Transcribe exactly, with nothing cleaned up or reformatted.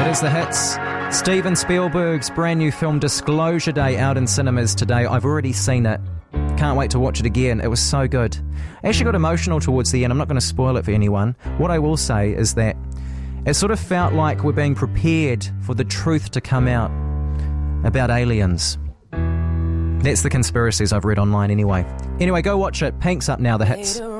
It is The Hits. Steven Spielberg's brand new film Disclosure Day out in cinemas today. I've already seen it. Can't wait to watch it again. It was so good. I actually got emotional towards the end. I'm not going to spoil it for anyone. What I will say is that it sort of felt like we're being prepared for the truth to come out about aliens. That's the conspiracies I've read online anyway. Anyway, go watch it. Pink's up now, The Hits.